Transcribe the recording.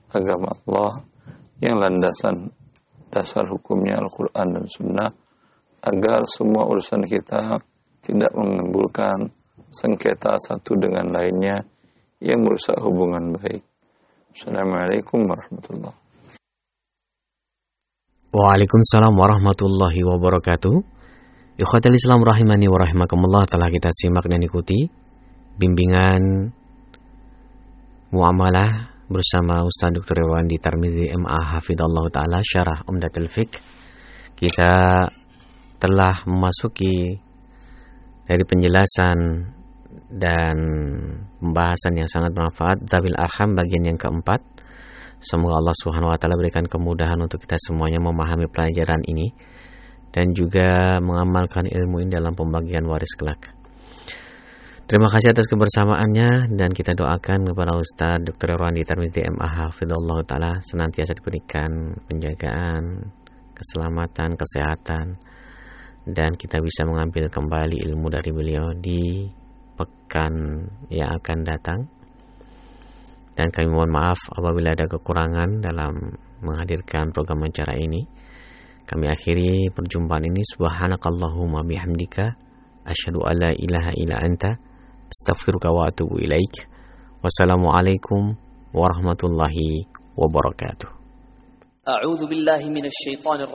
agama Allah yang landasan dasar hukumnya Al-Quran dan Sunnah, agar semua urusan kita tidak menimbulkan sengketa satu dengan lainnya yang merusak hubungan baik. Assalamualaikum warahmatullahi wabarakatuh. Waalaikumsalam warahmatullahi wabarakatuh. Ikhwatal Islam rahimani wa rahimakumullah, telah kita simak dan ikuti bimbingan muamalah bersama Ustaz Dr. Irwandi Tarmizi MA Hafidhallahu Ta'ala, Syarah Umdatul Fiqh. Kita telah memasuki dari penjelasan dan pembahasan yang sangat bermanfaat, Dzawil Arham bagian yang keempat. Semoga Allah Subhanahu wa taala berikan kemudahan untuk kita semuanya memahami pelajaran ini dan juga mengamalkan ilmu ini dalam pembagian waris kelak. Terima kasih atas kebersamaannya, dan kita doakan kepada Ustaz Dr. Irwandi Tarmizi MA Hafidhallahu Ta'ala senantiasa diberikan penjagaan, keselamatan, kesehatan, dan kita bisa mengambil kembali ilmu dari beliau di pekan yang akan datang. Dan kami mohon maaf apabila ada kekurangan dalam menghadirkan program acara ini. Kami akhiri perjumpaan ini. Subhanakallahumma bihamdika asyhadu an la ilaha illa anta astaghfiruka wa atubu ilaik. Wassalamualaikum warahmatullahi wabarakatuh. A'udzu billahi minasy syaithanir